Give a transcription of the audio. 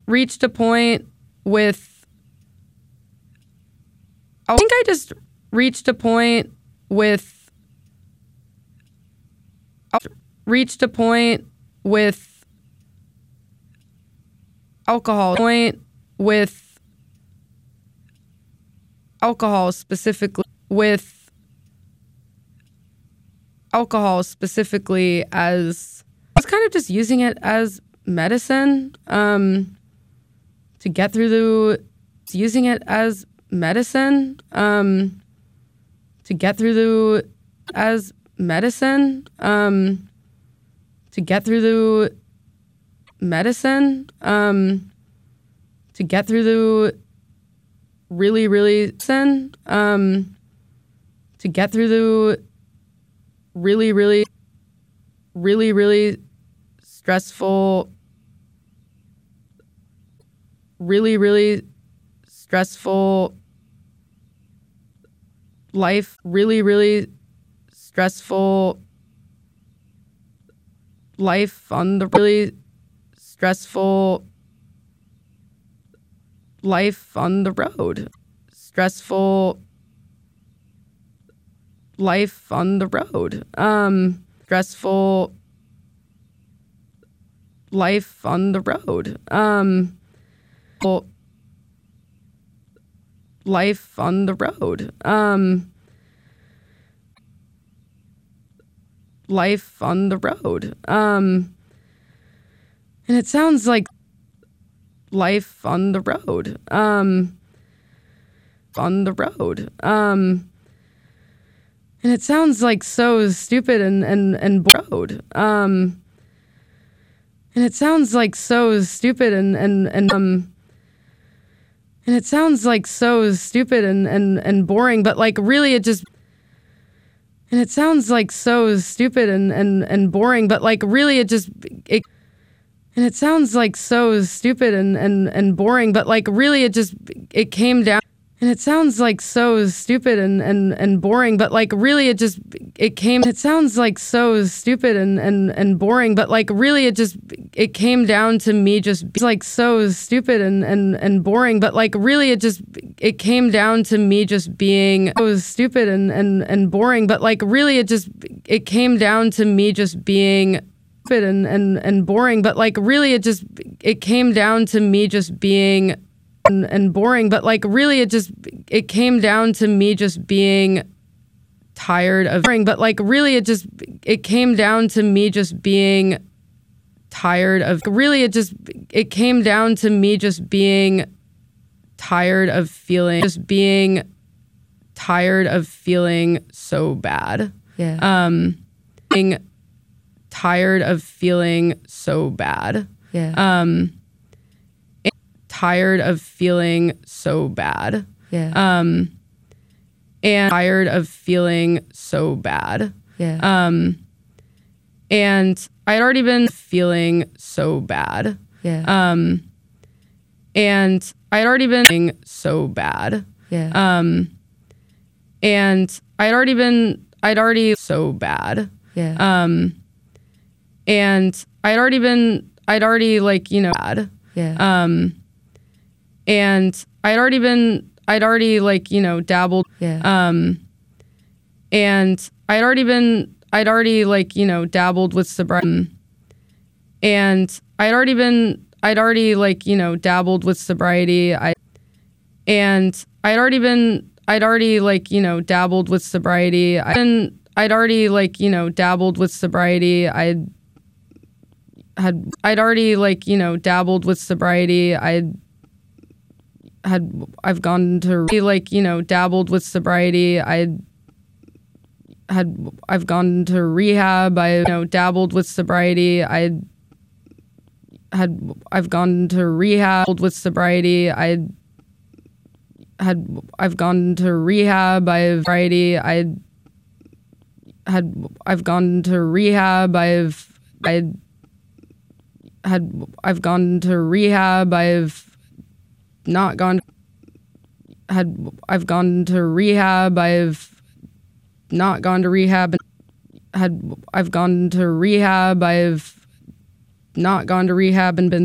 reached a point with, I think I just reached a point with, alcohol, specifically as, I was kind of just using it as medicine, to get through the, using it as medicine, to get through the, as medicine, to get through the medicine, to get through the really to get through the really stressful, really stressful life, really stressful life on the really stressful life on the road, stressful life on the road, stressful life on the road, life on the road, life on the road, and it sounds like life on the road, on the road, and it sounds like so stupid and road, and it sounds like so stupid and it sounds like so stupid and boring, but like really it just, and it sounds like so stupid and boring, but like really it just, it, and it sounds like so stupid and boring, but like really it just, it came down, and it sounds like so stupid and boring, but like really it just, it came, it sounds like so stupid and boring, but like really it just, it came down to me just like so stupid and boring, but like really it just, it came down to me just being so stupid and boring, but like really it just, it came down to me just being and boring, but like really it just, it came down to me just being and boring, but like really it just, it came down to me just being tired of boring, but like really it just, it came down to me just being tired of, really it just, it came down to me just being tired of feeling, just being tired of feeling so bad. Yeah. Being tired of feeling so bad. Yeah. Tired of feeling so bad. Yeah. And tired of feeling so bad. Yeah. And I'd already been feeling so bad. Yeah. And I'd already been feeling so bad. Yeah. And I'd already so bad. Yeah. And I'd already like, you know, bad. Yeah. And I'd already like, you know, dabbled. Yeah. And I'd already like, you know, dabbled with sobriety. And I'd already like, you know, dabbled with sobriety. I'd already like, you know, dabbled with sobriety. I'd already like, you know, dabbled with sobriety. I'd already like, you know, dabbled with sobriety. I've gone to like, you know, dabbled with sobriety. I've gone to rehab. I, you know, dabbled with sobriety. I've gone to rehab with sobriety. I've gone to rehab. I've gone to rehab. I've gone to rehab. I've not gone. I've gone to rehab. I've not gone to rehab. I've gone to rehab. I've not gone to rehab and been